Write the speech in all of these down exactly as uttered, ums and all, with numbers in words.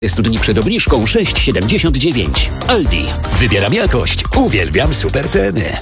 trzydzieści dni przed obniżką sześć siedemdziesiąt dziewięć. Aldi. Wybieram jakość. Uwielbiam super ceny.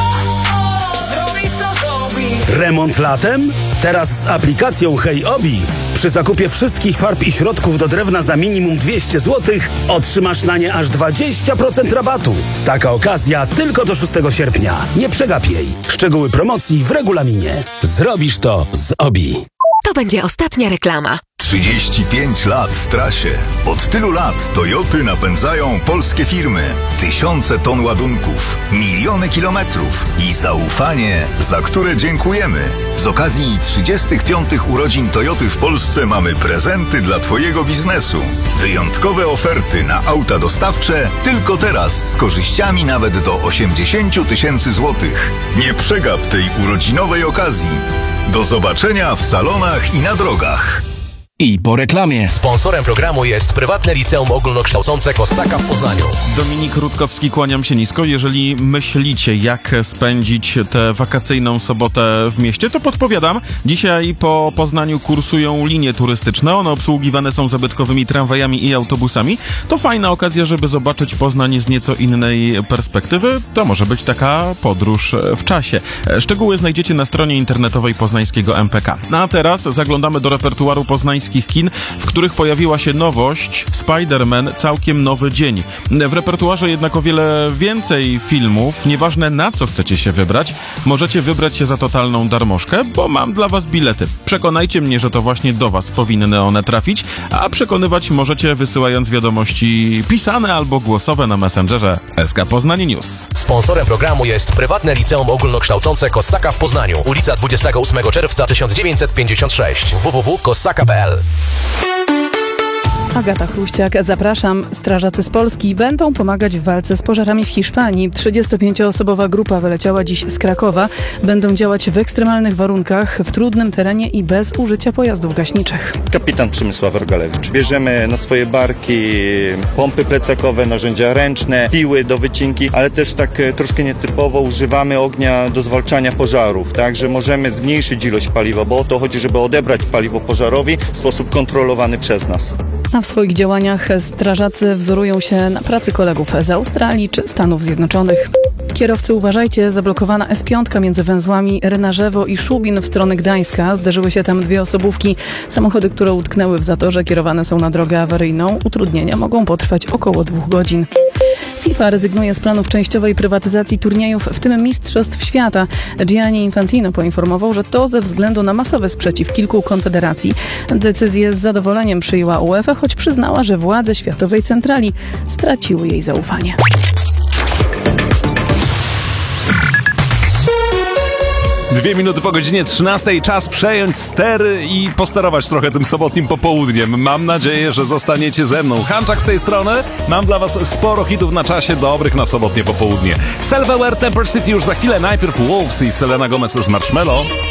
Remont latem? Teraz z aplikacją Hej Obi. Przy zakupie wszystkich farb i środków do drewna za minimum dwieście złotych otrzymasz na nie aż dwadzieścia procent rabatu. Taka okazja tylko do szóstego sierpnia. Nie przegap jej. Szczegóły promocji w regulaminie. Zrobisz to z Obi. To będzie ostatnia reklama. trzydzieści pięć lat w trasie. Od tylu lat Toyoty napędzają polskie firmy. Tysiące ton ładunków, miliony kilometrów i zaufanie, za które dziękujemy. Z okazji trzydziestych piątych urodzin Toyoty w Polsce mamy prezenty dla Twojego biznesu. Wyjątkowe oferty na auta dostawcze tylko teraz z korzyściami nawet do osiemdziesiąt tysięcy złotych. Nie przegap tej urodzinowej okazji. Do zobaczenia w salonach i na drogach. I po reklamie. Sponsorem programu jest prywatne liceum ogólnokształcące Kossaka w Poznaniu. Dominik Rutkowski, kłaniam się nisko. Jeżeli myślicie, jak spędzić tę wakacyjną sobotę w mieście, to podpowiadam. Dzisiaj po Poznaniu kursują linie turystyczne. One obsługiwane są zabytkowymi tramwajami i autobusami. To fajna okazja, żeby zobaczyć Poznań z nieco innej perspektywy. To może być taka podróż w czasie. Szczegóły znajdziecie na stronie internetowej poznańskiego M P K. No a teraz zaglądamy do repertuaru poznańskiego kin, w których pojawiła się nowość Spider-Man Całkiem Nowy Dzień. W repertuarze jednak o wiele więcej filmów. Nieważne, na co chcecie się wybrać, możecie wybrać się za totalną darmożkę, bo mam dla was bilety. Przekonajcie mnie, że to właśnie do was powinny one trafić, a przekonywać możecie wysyłając wiadomości pisane albo głosowe na Messengerze S K Poznań News. Sponsorem programu jest prywatne liceum ogólnokształcące Kossaka w Poznaniu. Ulica dwudziestego ósmego czerwca tysiąc dziewięćset pięćdziesiąt sześć. w w w kropka kossaka kropka p l. Agata Chruściak, zapraszam. Strażacy z Polski będą pomagać w walce z pożarami w Hiszpanii. trzydziestopięcioosobowa grupa wyleciała dziś z Krakowa. Będą działać w ekstremalnych warunkach, w trudnym terenie i bez użycia pojazdów gaśniczych. Kapitan Przemysław Rogalewicz. Bierzemy na swoje barki pompy plecakowe, narzędzia ręczne, piły do wycinki, ale też tak troszkę nietypowo używamy ognia do zwalczania pożarów, tak, że możemy zmniejszyć ilość paliwa, bo o to chodzi, żeby odebrać paliwo pożarowi w sposób kontrolowany przez nas. A w swoich działaniach strażacy wzorują się na pracy kolegów z Australii czy Stanów Zjednoczonych. Kierowcy, uważajcie, zablokowana S pięć między węzłami Rynarzewo i Szubin w stronę Gdańska. Zderzyły się tam dwie osobówki. Samochody, które utknęły w zatorze, kierowane są na drogę awaryjną. Utrudnienia mogą potrwać około dwóch godzin. FIFA rezygnuje z planów częściowej prywatyzacji turniejów, w tym Mistrzostw Świata. Gianni Infantino poinformował, że to ze względu na masowy sprzeciw kilku konfederacji. Decyzję z zadowoleniem przyjęła UEFA, choć przyznała, że władze Światowej Centrali straciły jej zaufanie. Dwie minuty po godzinie trzynastej. Czas przejąć stery i posterować trochę tym sobotnim popołudniem. Mam nadzieję, że zostaniecie ze mną. Hanczak z tej strony. Mam dla was sporo hitów na czasie, dobrych na sobotnie popołudnie. Selva Temper City już za chwilę. Najpierw Wolves i Selena Gomez z Marshmello.